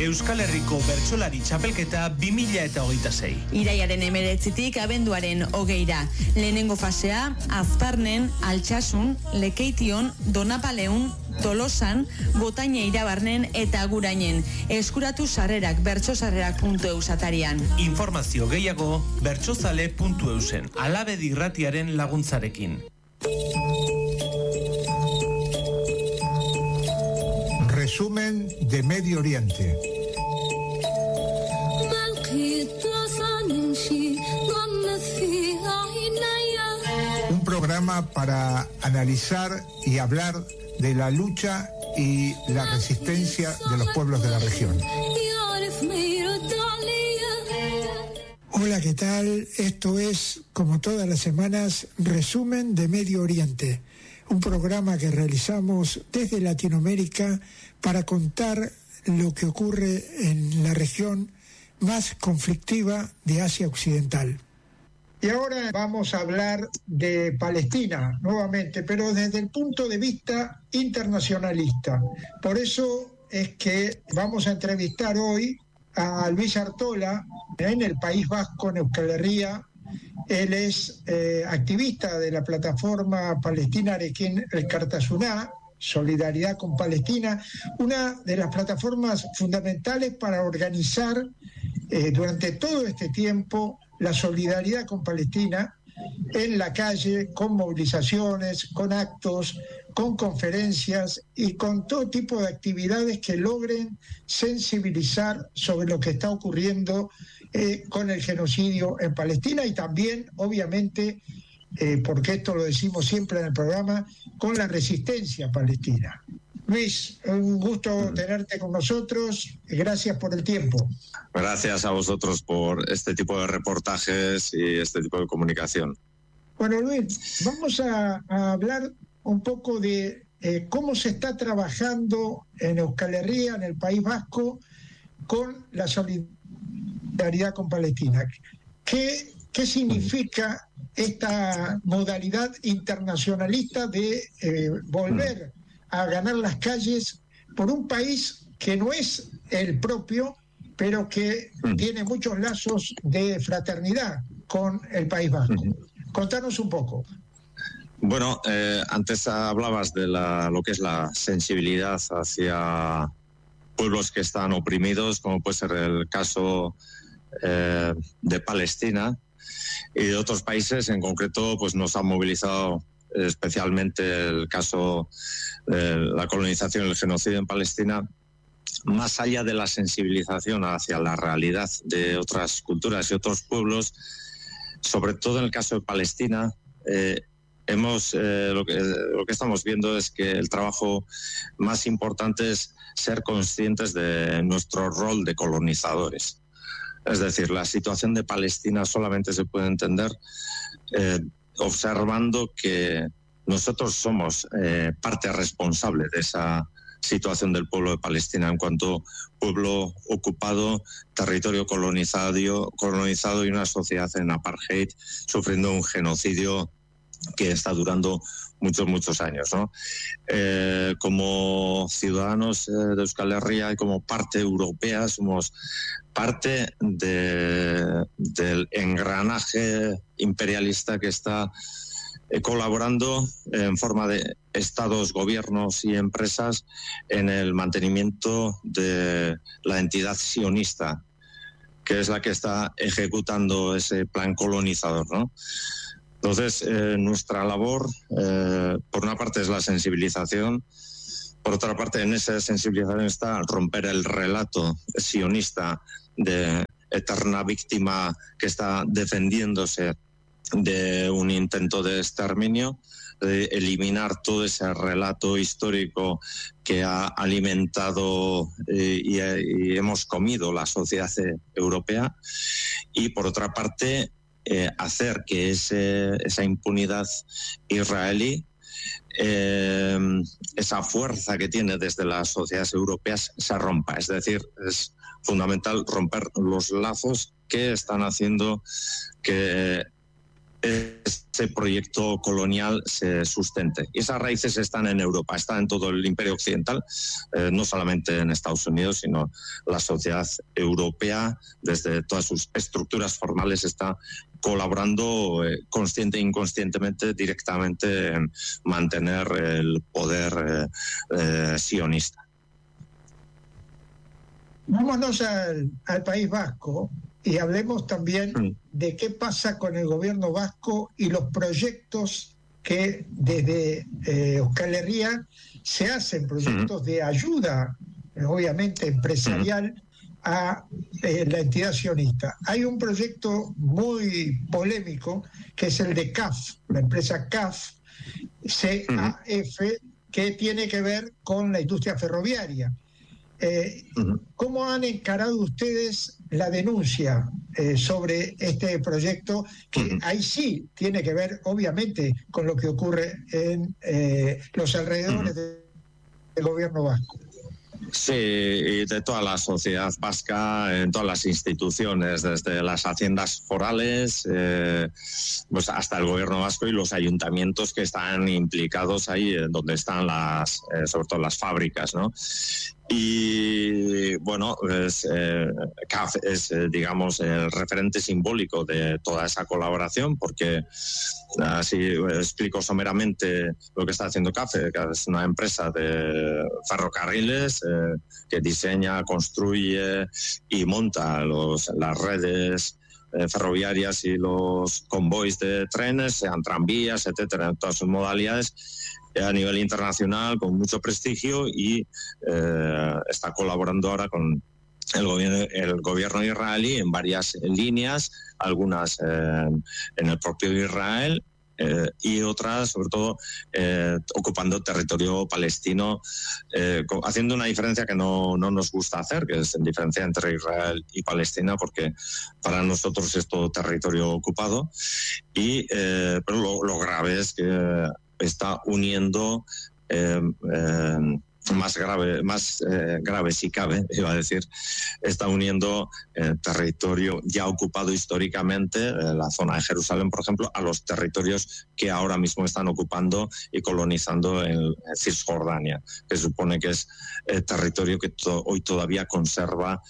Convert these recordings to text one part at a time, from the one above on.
Euskal Herriko Bertsolari Txapelketa 2026. Iraiaren 19tik abenduaren 20ra. Lehenengo fasea, Azparnen, Altsasun, Lekeition, Donapaleun, Tolosan, Gotaine Irabarnen eta Agurainen. Eskuratu sarrerak bertsosarrerak.eus atarian. Informazio gehiago bertsozale.eusen Alabedi irratiaren laguntzarekin. Resumen de Medio Oriente. Un programa para analizar y hablar de la lucha y la resistencia de los pueblos de la región. Hola, ¿qué tal? Esto es, como todas las semanas, Resumen de Medio Oriente, un programa que realizamos desde Latinoamérica para contar lo que ocurre en la región más conflictiva de Asia Occidental. Y ahora vamos a hablar de Palestina nuevamente, pero desde el punto de vista internacionalista. Por eso es que vamos a entrevistar hoy a Luis Artola en el País Vasco, en Euskal Herria. Él es activista de la plataforma Palestinarekin Elkartasuna, Solidaridad con Palestina, una de las plataformas fundamentales para organizar durante todo este tiempo la solidaridad con Palestina en la calle, con movilizaciones, con actos, con conferencias y con todo tipo de actividades que logren sensibilizar sobre lo que está ocurriendo con el genocidio en Palestina y también, obviamente, porque esto lo decimos siempre en el programa, con la resistencia palestina. Luis, un gusto tenerte con nosotros. Gracias por el tiempo. Gracias a vosotros por este tipo de reportajes y este tipo de comunicación. Bueno, Luis, vamos a hablar un poco de cómo se está trabajando en Euskal Herria, en el País Vasco, con la solidaridad con Palestina. ¿Qué significa esta modalidad internacionalista de volver a ganar las calles por un país que no es el propio, pero que tiene muchos lazos de fraternidad con el País Vasco? Contanos un poco. Bueno, antes hablabas de lo que es la sensibilidad hacia pueblos que están oprimidos, como puede ser el caso de Palestina y de otros países. En concreto, pues nos ha movilizado especialmente el caso de la colonización y el genocidio en Palestina. Más allá de la sensibilización hacia la realidad de otras culturas y otros pueblos, sobre todo en el caso de Palestina, lo que estamos viendo es que el trabajo más importante es ser conscientes de nuestro rol de colonizadores. Es decir, la situación de Palestina solamente se puede entender observando que nosotros somos parte responsable de esa situación del pueblo de Palestina en cuanto pueblo ocupado, territorio colonizado y una sociedad en apartheid sufriendo un genocidio que está durando muchos años, ¿no? Como ciudadanos de Euskal Herria y como parte europea somos parte del engranaje imperialista que está colaborando en forma de estados, gobiernos y empresas en el mantenimiento de la entidad sionista, que es la que está ejecutando ese plan colonizador, ¿no? Entonces, nuestra labor, por una parte, es la sensibilización. Por otra parte, en esa sensibilización está romper el relato sionista de eterna víctima que está defendiéndose de un intento de exterminio, de eliminar todo ese relato histórico que ha alimentado y hemos comido la sociedad europea. Y por otra parte, hacer que esa impunidad israelí, esa fuerza que tiene desde las sociedades europeas, se rompa. Es decir, es fundamental romper los lazos que están haciendo que ese proyecto colonial se sustente. Y esas raíces están en Europa, están en todo el imperio occidental, no solamente en Estados Unidos, sino la sociedad europea, desde todas sus estructuras formales, está colaborando consciente e inconscientemente directamente en mantener el poder sionista. Vámonos al País Vasco y hablemos también de qué pasa con el gobierno vasco y los proyectos que desde Euskal Herria se hacen, proyectos de ayuda, obviamente empresarial, a la entidad sionista. Hay un proyecto muy polémico que es el de CAF, la empresa CAF, que tiene que ver con la industria ferroviaria. ¿Cómo han encarado ustedes la denuncia sobre este proyecto, que ahí sí tiene que ver obviamente con lo que ocurre en los alrededores del gobierno vasco? Sí, y de toda la sociedad vasca, en todas las instituciones, desde las haciendas forales pues hasta el gobierno vasco y los ayuntamientos que están implicados ahí, donde están sobre todo las fábricas, ¿no? Y bueno, CAF es, digamos, el referente simbólico de toda esa colaboración, porque así explico someramente lo que está haciendo CAF, que es una empresa de ferrocarriles que diseña, construye y monta las redes ferroviarias y los convoys de trenes, sean tranvías, etcétera, en todas sus modalidades, a nivel internacional, con mucho prestigio, y está colaborando ahora con el gobierno israelí en varias líneas, algunas en el propio Israel y otras, sobre todo, ocupando territorio palestino, haciendo una diferencia que no nos gusta hacer, que es la diferencia entre Israel y Palestina, porque para nosotros es todo territorio ocupado, pero lo grave es que está uniendo más grave si cabe, iba a decir, está uniendo territorio ya ocupado históricamente, la zona de Jerusalén, por ejemplo, a los territorios que ahora mismo están ocupando y colonizando en Cisjordania, que se supone que es el territorio que hoy todavía conserva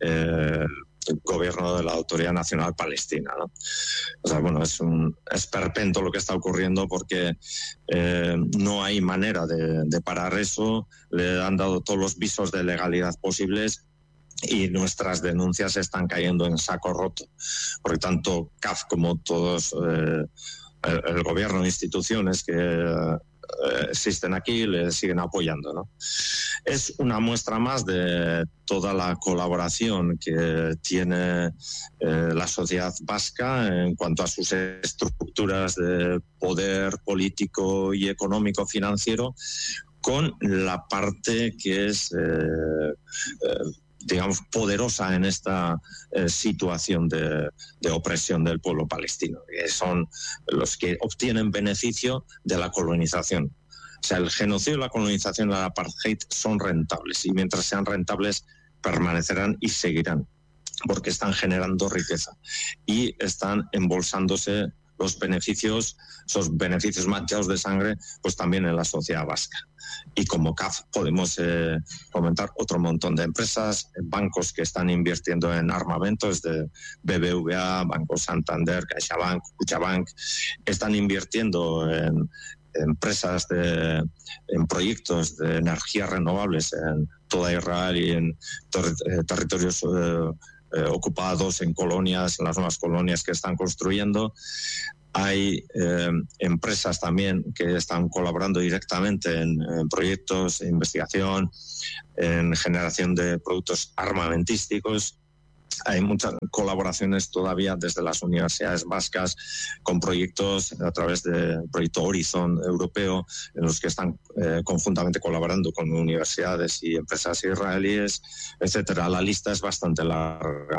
el gobierno de la Autoridad Nacional Palestina, ¿no? O sea, bueno, es esperpento lo que está ocurriendo, porque no hay manera de parar eso. Le han dado todos los visos de legalidad posibles y nuestras denuncias están cayendo en saco roto, porque tanto CAF como todos el gobierno e instituciones que existen aquí le siguen apoyando, ¿no? Es una muestra más de toda la colaboración que tiene la sociedad vasca en cuanto a sus estructuras de poder político y económico financiero, con la parte que es digamos, poderosa en esta situación de opresión del pueblo palestino, que son los que obtienen beneficio de la colonización. O sea, el genocidio, la colonización y la apartheid son rentables, y mientras sean rentables permanecerán y seguirán, porque están generando riqueza y están embolsándose los beneficios, esos beneficios manchados de sangre, pues también en la sociedad vasca. Y como CAF podemos comentar otro montón de empresas, bancos que están invirtiendo en armamento, desde BBVA, Banco Santander, CaixaBank, Kutxabank, están invirtiendo en empresas en proyectos de energías renovables en toda Israel y en territorios ocupados, en colonias, en las nuevas colonias que están construyendo. Hay empresas también que están colaborando directamente en proyectos de investigación, en generación de productos armamentísticos. Hay muchas colaboraciones todavía desde las universidades vascas con proyectos a través del proyecto Horizon europeo, en los que están conjuntamente colaborando con universidades y empresas israelíes, etcétera. La lista es bastante larga.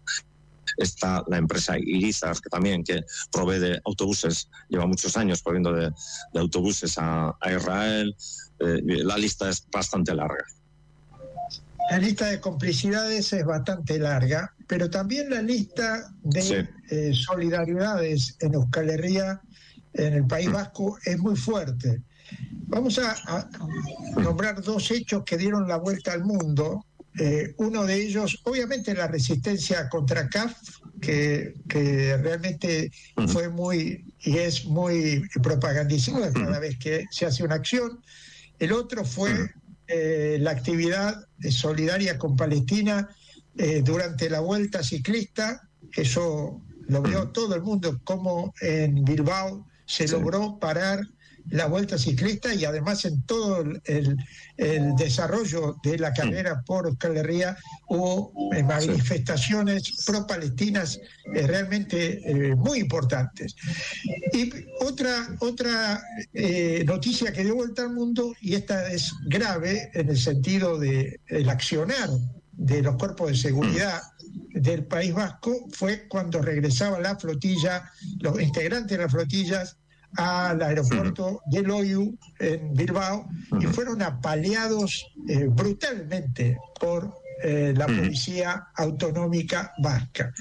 Está la empresa Irizar, que provee de autobuses, lleva muchos años proveyendo de autobuses a Israel. La lista es bastante larga. La lista de complicidades es bastante larga, pero también la lista de solidaridades en Euskal Herria, en el País Vasco, es muy fuerte. Vamos a nombrar 2 hechos que dieron la vuelta al mundo. Uno de ellos, obviamente, la resistencia contra CAF, que realmente fue muy y es muy propagandizada cada vez que se hace una acción. El otro fue la actividad solidaria con Palestina durante la vuelta ciclista. Eso lo vio todo el mundo, como en Bilbao se logró parar la vuelta ciclista, y además en todo el desarrollo de la carrera por Euskal Herria hubo manifestaciones pro-palestinas realmente muy importantes. Y otra noticia que dio vuelta al mundo, y esta es grave en el sentido del accionar de los cuerpos de seguridad del País Vasco, fue cuando regresaba la flotilla, los integrantes de las flotillas, al aeropuerto de Loiu en Bilbao, y fueron apaleados brutalmente por la policía autonómica vasca.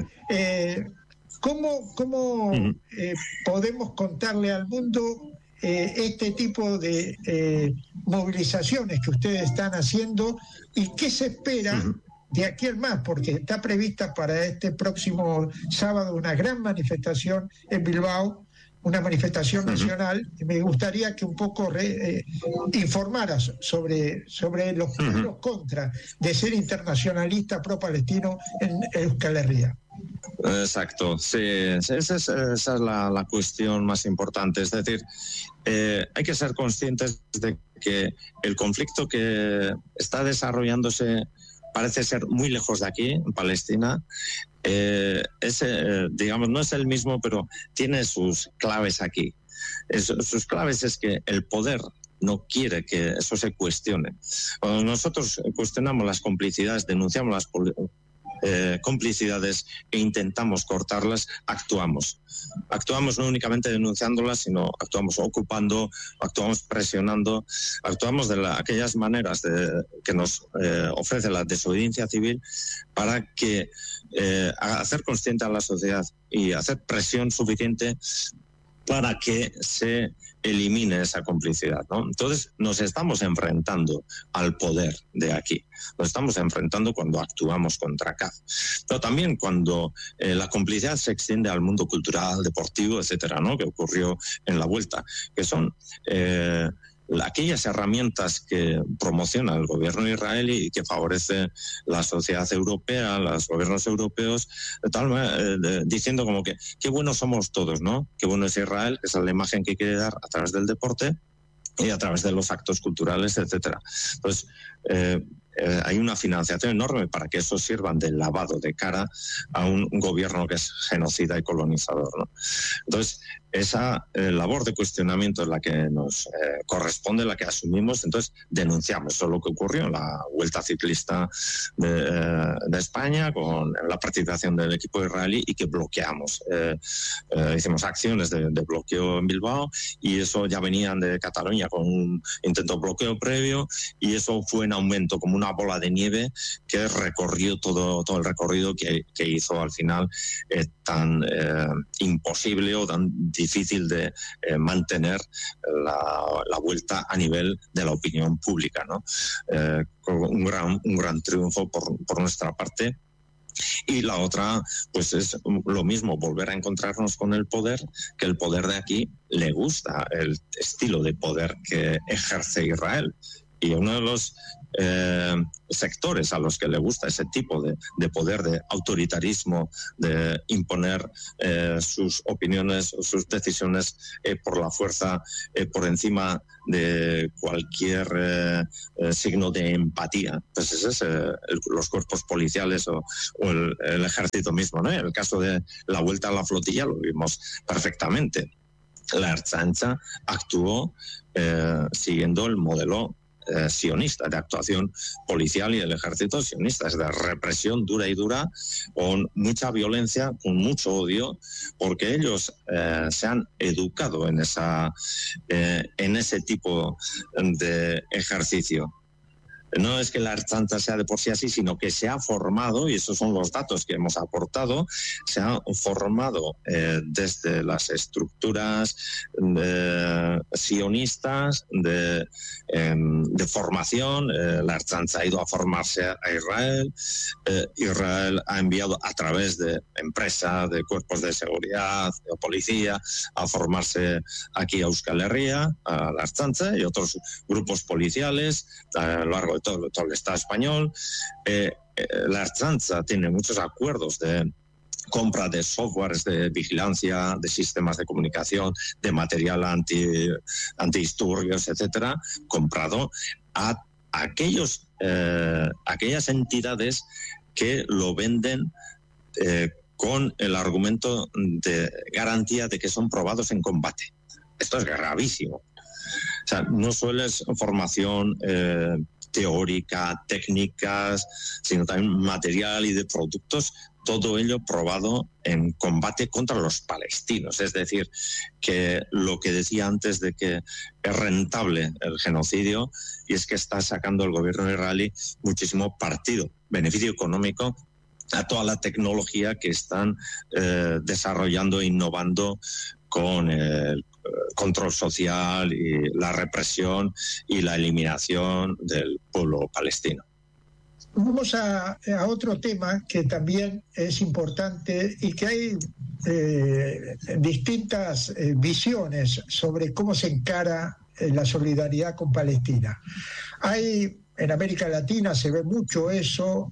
¿Cómo podemos contarle al mundo este tipo de movilizaciones que ustedes están haciendo, y qué se espera de aquí al más? Porque está prevista para este próximo sábado una gran manifestación en Bilbao, una manifestación nacional, y me gustaría que un poco informaras sobre los contras de ser internacionalista pro-palestino en Euskal Herria. Exacto, sí, esa es la cuestión más importante. Es decir, hay que ser conscientes de que el conflicto que está desarrollándose parece ser muy lejos de aquí, en Palestina. Digamos, no es el mismo, pero tiene sus claves aquí. Sus claves es que el poder no quiere que eso se cuestione. Cuando nosotros cuestionamos las complicidades, denunciamos las complicidades e intentamos cortarlas, actuamos. Actuamos no únicamente denunciándolas, sino actuamos ocupando, actuamos presionando, actuamos de aquellas maneras que nos ofrece la desobediencia civil, para que hacer consciente a la sociedad y hacer presión suficiente para que se elimine esa complicidad, ¿no? Entonces nos estamos enfrentando al poder de aquí, nos estamos enfrentando cuando actuamos contra CAF, pero también cuando la complicidad se extiende al mundo cultural, deportivo, etcétera, ¿no? Que ocurrió en la vuelta, que son aquellas herramientas que promociona el gobierno israelí y que favorece la sociedad europea, los gobiernos europeos, diciendo como que qué buenos somos todos, ¿no? Qué bueno es Israel, que es la imagen que quiere dar a través del deporte y a través de los actos culturales, etcétera. Entonces, hay una financiación enorme para que eso sirvan de lavado de cara a un gobierno que es genocida y colonizador, ¿no? Entonces, esa labor de cuestionamiento es la que nos corresponde, la que asumimos. Entonces denunciamos eso, lo que ocurrió en la Vuelta Ciclista de España, con la participación del equipo israelí, y que bloqueamos. Hicimos acciones de bloqueo en Bilbao, y eso ya venían de Cataluña con un intento de bloqueo previo, y eso fue en aumento, como una bola de nieve que recorrió todo el recorrido que hizo al final tan imposible o tan difícil de mantener la vuelta a nivel de la opinión pública, ¿no? Un gran triunfo por nuestra parte. Y la otra, pues es lo mismo, volver a encontrarnos con el poder, que el poder de aquí le gusta el estilo de poder que ejerce Israel. Y uno de los sectores a los que le gusta ese tipo de poder, de autoritarismo, de imponer sus opiniones, sus decisiones por la fuerza, por encima de cualquier signo de empatía. Pues ese es los cuerpos policiales o el ejército mismo, ¿no? En el caso de la vuelta a la flotilla lo vimos perfectamente. La Ertzaintza actuó siguiendo el modelo sionista, de actuación policial, y el ejército sionista, es de represión dura y dura, con mucha violencia, con mucho odio, porque ellos se han educado en ese tipo de ejercicio. No es que la Ertzaintza sea de por sí así, sino que se ha formado, y esos son los datos que hemos aportado, se ha formado desde las estructuras sionistas de formación. La Ertzaintza ha ido a formarse a Israel. Israel ha enviado a través de empresas, de cuerpos de seguridad, de policía, a formarse aquí a Euskal Herria, a la Ertzaintza y otros grupos policiales a lo largo de todo el Estado español. La Ertzaintza tiene muchos acuerdos de compra de softwares de vigilancia, de sistemas de comunicación, de material antidisturbios, etcétera, comprado a aquellas entidades que lo venden con el argumento de garantía de que son probados en combate. Esto es gravísimo. O sea, no solo es formación teórica, técnicas, sino también material y de productos, todo ello probado en combate contra los palestinos. Es decir, que lo que decía antes de que es rentable el genocidio, y es que está sacando el gobierno israelí muchísimo partido, beneficio económico a toda la tecnología que están desarrollando e innovando con el control social y la represión y la eliminación del pueblo palestino. Vamos a otro tema que también es importante y que hay distintas visiones sobre cómo se encara la solidaridad con Palestina. En América Latina se ve mucho eso,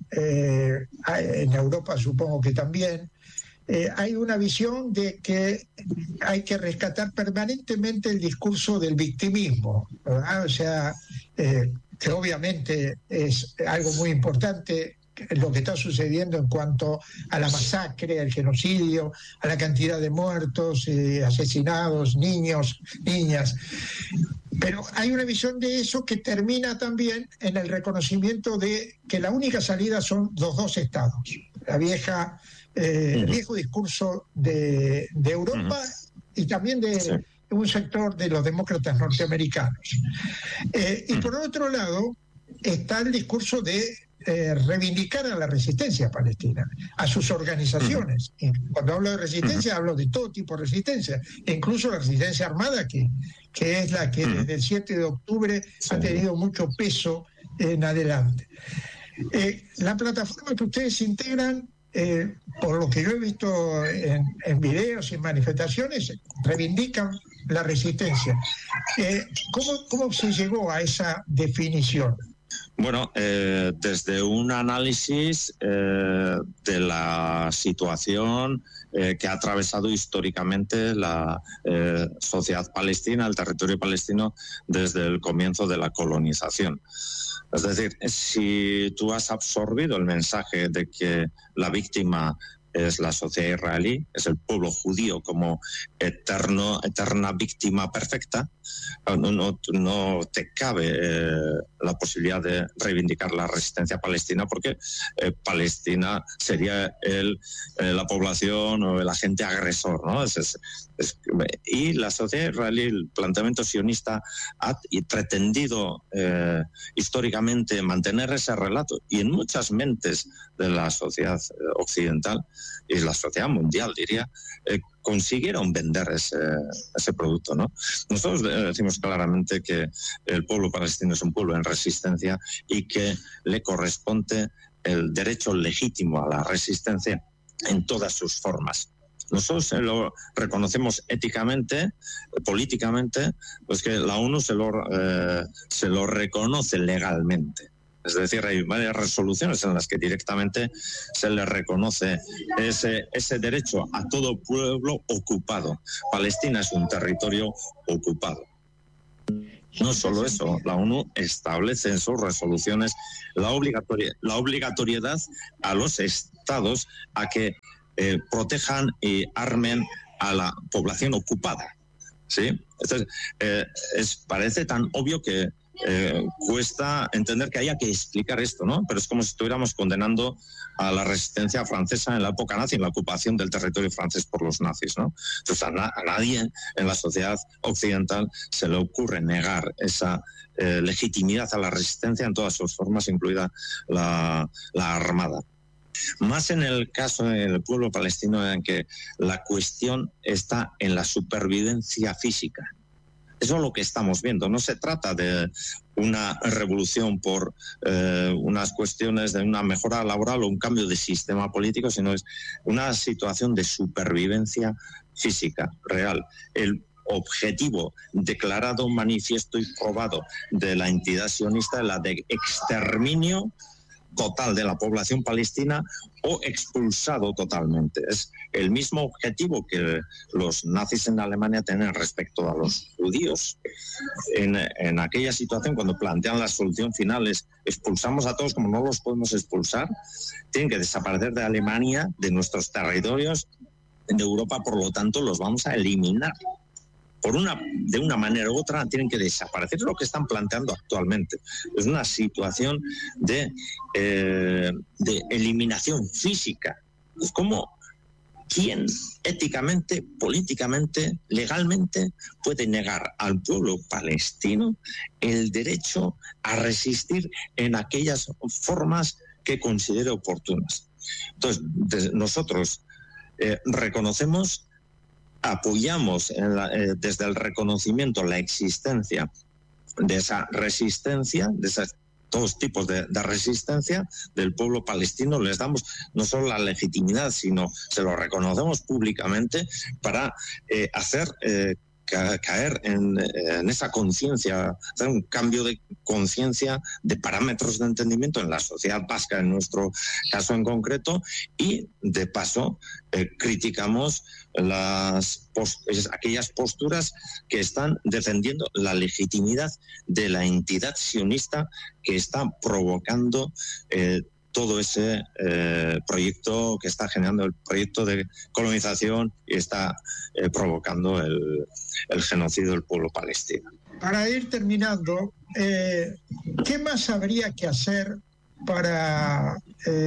en Europa supongo que también. Hay una visión de que hay que rescatar permanentemente el discurso del victimismo, ¿verdad? O sea, que obviamente es algo muy importante lo que está sucediendo en cuanto a la masacre, al genocidio, a la cantidad de muertos, asesinados, niños, niñas. Pero hay una visión de eso que termina también en el reconocimiento de que la única salida son los dos estados. El viejo discurso de Europa y también de un sector de los demócratas norteamericanos. Y por otro lado está el discurso de reivindicar a la resistencia palestina, a sus organizaciones. Y cuando hablo de resistencia hablo de todo tipo de resistencia, incluso la resistencia armada, que es la que desde el 7 de octubre ha tenido mucho peso en adelante. La plataforma que ustedes integran, por lo que yo he visto en videos y manifestaciones, reivindican la resistencia. ¿Cómo se llegó a esa definición? Bueno, desde un análisis de la situación que ha atravesado históricamente la sociedad palestina, el territorio palestino, desde el comienzo de la colonización. Es decir, si tú has absorbido el mensaje de que la víctima es la sociedad israelí, es el pueblo judío como eterna víctima perfecta, no te cabe la posibilidad de reivindicar la resistencia palestina, porque Palestina sería la población o el agente agresor, ¿no? Y la sociedad israelí, el planteamiento sionista, ha pretendido históricamente mantener ese relato, y en muchas mentes de la sociedad occidental y la sociedad mundial, diría, consiguieron vender ese producto, ¿no? Nosotros decimos claramente que el pueblo palestino es un pueblo en resistencia y que le corresponde el derecho legítimo a la resistencia en todas sus formas. Nosotros lo reconocemos éticamente, políticamente, pues que la ONU se lo reconoce legalmente. Es decir, hay varias resoluciones en las que directamente se le reconoce ese derecho a todo pueblo ocupado. Palestina es un territorio ocupado. No solo eso, la ONU establece en sus resoluciones la obligatoriedad a los estados a que protejan y armen a la población ocupada. ¿Sí? Entonces, parece tan obvio que cuesta entender que haya que explicar esto, ¿no? Pero es como si estuviéramos condenando a la resistencia francesa en la época nazi, en la ocupación del territorio francés por los nazis, ¿no? Entonces a nadie en la sociedad occidental se le ocurre negar esa legitimidad a la resistencia en todas sus formas, incluida la armada. Más en el caso del pueblo palestino, en que la cuestión está en la supervivencia física. Eso es lo que estamos viendo. No se trata de una revolución por unas cuestiones de una mejora laboral o un cambio de sistema político, sino es una situación de supervivencia física real. El objetivo declarado, manifiesto y probado de la entidad sionista es la de exterminio total de la población palestina o expulsado totalmente. Es el mismo objetivo que los nazis en Alemania tienen respecto a los judíos. En aquella situación, cuando plantean la solución final, es expulsamos a todos, como no los podemos expulsar, tienen que desaparecer de Alemania, de nuestros territorios, de Europa, por lo tanto los vamos a eliminar. De una manera u otra tienen que desaparecer. Es lo que están planteando actualmente. Es una situación de eliminación física. Es como quién éticamente, políticamente, legalmente puede negar al pueblo palestino el derecho a resistir en aquellas formas que considere oportunas. Entonces, nosotros reconocemos, apoyamos desde el reconocimiento la existencia de esa resistencia, de esos dos tipos de resistencia del pueblo palestino. Les damos no solo la legitimidad, sino se lo reconocemos públicamente para hacer caer en esa conciencia, hacer un cambio de conciencia, de parámetros de entendimiento en la sociedad vasca, en nuestro caso en concreto, y de paso criticamos aquellas posturas que están defendiendo la legitimidad de la entidad sionista que está provocando todo ese proyecto que está generando el proyecto de colonización y está provocando el genocidio del pueblo palestino. Para ir terminando, ¿qué más habría que hacer para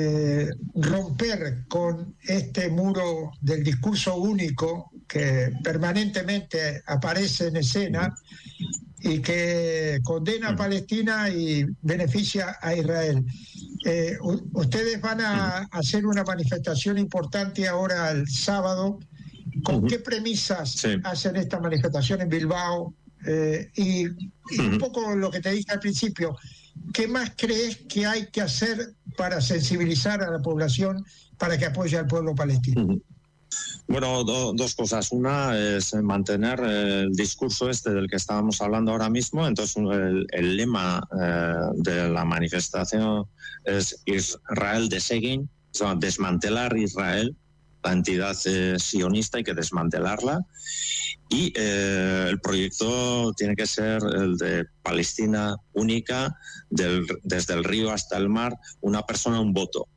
romper con este muro del discurso único que permanentemente aparece en escena y que condena a Palestina y beneficia a Israel? Ustedes van a hacer una manifestación importante ahora el sábado. ¿Con qué premisas hacen esta manifestación en Bilbao? Y un poco lo que te dije al principio, ¿qué más crees que hay que hacer para sensibilizar a la población para que apoye al pueblo palestino? Bueno, dos cosas. Una es mantener el discurso del que estábamos hablando ahora mismo. Entonces, el lema de la manifestación es Israel desegin, o sea, desmantelar Israel, la entidad sionista, hay que desmantelarla. Y el proyecto tiene que ser el de Palestina única, desde el río hasta el mar, una persona, un voto.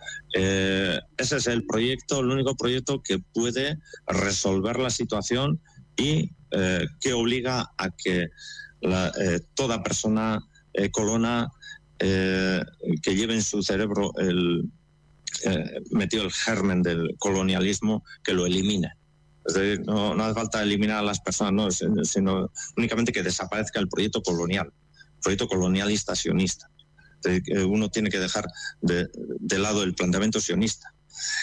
Ese es el proyecto, el único proyecto que puede resolver la situación y que obliga a que toda persona colona que lleve en su cerebro metido el germen del colonialismo, que lo elimine. Es decir, no hace falta eliminar a las personas, sino únicamente que desaparezca el proyecto colonial, el proyecto colonialista sionista. Uno tiene que dejar de lado el planteamiento sionista.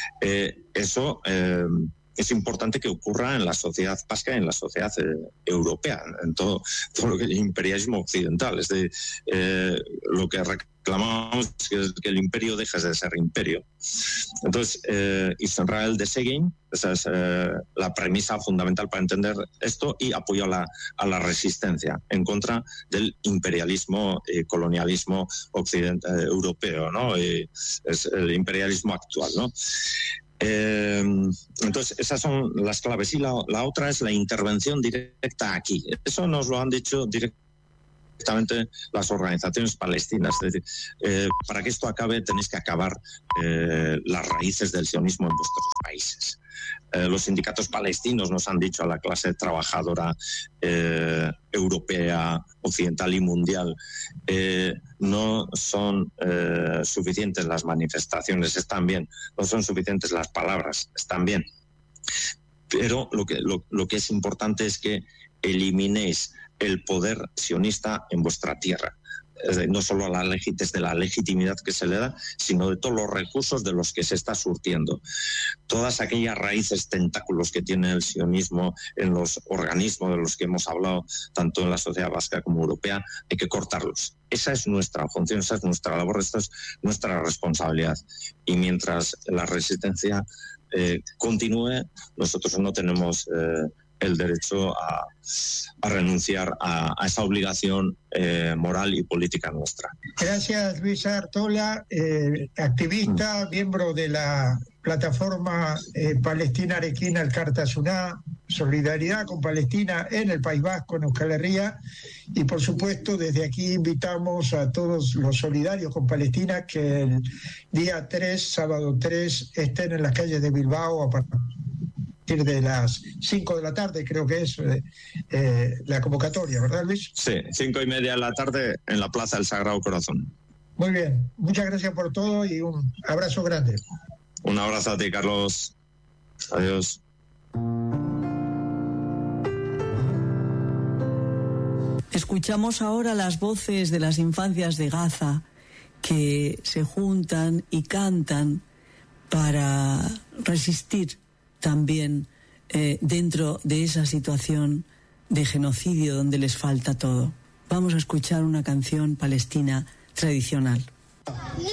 Eso es importante que ocurra en la sociedad vasca y en la sociedad europea, en todo lo que es el imperialismo occidental. Es decir, lo que reclamamos es que el imperio deje de ser imperio. Entonces, Israel desegin, esa es la premisa fundamental para entender esto, y apoyo a la resistencia en contra del imperialismo y colonialismo occidental europeo, ¿no? Es el imperialismo actual, ¿no? Entonces, esas son las claves. Y la otra es la intervención directa aquí. Eso nos lo han dicho directamente las organizaciones palestinas. Es decir, para que esto acabe tenéis que acabar las raíces del sionismo en vuestros países. los sindicatos palestinos nos han dicho a la clase trabajadora europea, occidental y mundial, no son suficientes las manifestaciones, están bien, no son suficientes las palabras, están bien. Pero lo que es importante es que eliminéis el poder sionista en vuestra tierra. No solo desde la legitimidad que se le da, sino de todos los recursos de los que se está surtiendo. Todas aquellas raíces, tentáculos que tiene el sionismo en los organismos de los que hemos hablado, tanto en la sociedad vasca como europea, hay que cortarlos. Esa es nuestra función, esa es nuestra labor, esta es nuestra responsabilidad. Y mientras la resistencia continúe, nosotros no tenemos el derecho a renunciar a esa obligación moral y política nuestra. Gracias, Luisa Artola, activista, miembro de la plataforma Palestina Arequina El Cartasuná, solidaridad con Palestina en el País Vasco, en Euskal Herria, y por supuesto desde aquí invitamos a todos los solidarios con Palestina que el día 3, sábado 3, estén en las calles de Bilbao a partir de las 5 de la tarde, creo que es la convocatoria, ¿verdad, Luis? Sí, 5:30 de la tarde en la Plaza del Sagrado Corazón. Muy bien, muchas gracias por todo y un abrazo grande. Un abrazo a ti, Carlos. Adiós. Escuchamos ahora las voces de las infancias de Gaza que se juntan y cantan para resistir también dentro de esa situación de genocidio donde les falta todo. Vamos a escuchar una canción palestina tradicional.